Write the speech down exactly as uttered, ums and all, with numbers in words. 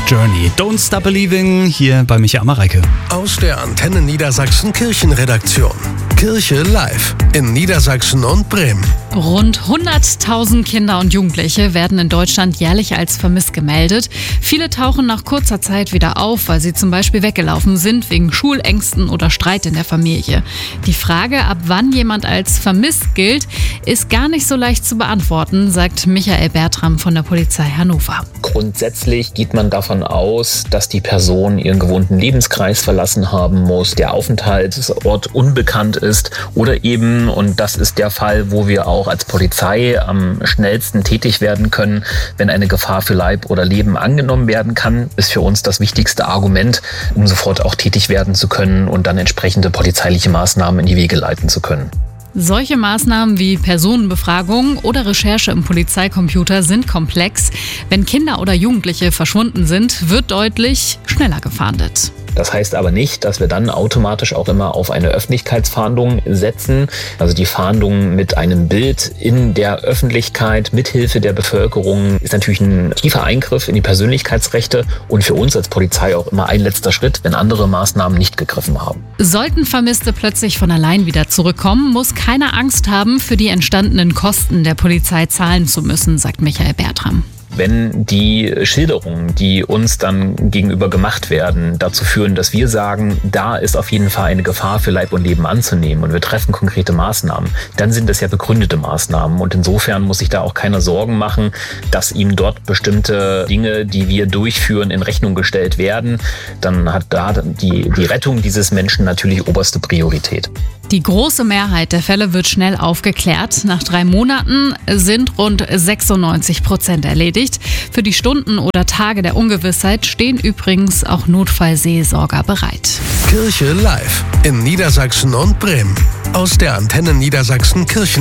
Journey. Don't Stop Believing hier bei Michael Mareike. Aus der Antenne Niedersachsen Kirchenredaktion. Kirche live in Niedersachsen und Bremen. Rund hunderttausend Kinder und Jugendliche werden in Deutschland jährlich als vermisst gemeldet. Viele tauchen nach kurzer Zeit wieder auf, weil sie zum Beispiel weggelaufen sind wegen Schulängsten oder Streit in der Familie. Die Frage, ab wann jemand als vermisst gilt, ist gar nicht so leicht zu beantworten, sagt Michael Bertram von der Polizei Hannover. Grundsätzlich geht man davon aus, dass die Person ihren gewohnten Lebenskreis verlassen haben muss, der Aufenthaltsort unbekannt ist oder eben, und das ist der Fall, wo wir auch als Polizei am schnellsten tätig werden können, wenn eine Gefahr für Leib oder Leben angenommen werden kann, ist für uns das wichtigste Argument, um sofort auch tätig werden zu können und dann entsprechende polizeiliche Maßnahmen in die Wege leiten zu können. Solche Maßnahmen wie Personenbefragung oder Recherche im Polizeicomputer sind komplex. Wenn Kinder oder Jugendliche verschwunden sind, wird deutlich schneller gefahndet. Das heißt aber nicht, dass wir dann automatisch auch immer auf eine Öffentlichkeitsfahndung setzen. Also die Fahndung mit einem Bild in der Öffentlichkeit mithilfe der Bevölkerung ist natürlich ein tiefer Eingriff in die Persönlichkeitsrechte und für uns als Polizei auch immer ein letzter Schritt, wenn andere Maßnahmen nicht gegriffen haben. Sollten Vermisste plötzlich von allein wieder zurückkommen, muss keiner Angst haben, für die entstandenen Kosten der Polizei zahlen zu müssen, sagt Michael Bertram. Wenn die Schilderungen, die uns dann gegenüber gemacht werden, dazu führen, dass wir sagen, da ist auf jeden Fall eine Gefahr für Leib und Leben anzunehmen und wir treffen konkrete Maßnahmen, dann sind das ja begründete Maßnahmen und insofern muss sich da auch keiner Sorgen machen, dass ihm dort bestimmte Dinge, die wir durchführen, in Rechnung gestellt werden. Dann hat da die, die Rettung dieses Menschen natürlich oberste Priorität. Die große Mehrheit der Fälle wird schnell aufgeklärt. Nach drei Monaten sind rund sechsundneunzig Prozent erledigt. Für die Stunden oder Tage der Ungewissheit stehen übrigens auch Notfallseelsorger bereit. Kirche live in Niedersachsen und Bremen. Aus der Antenne Niedersachsen Kirchen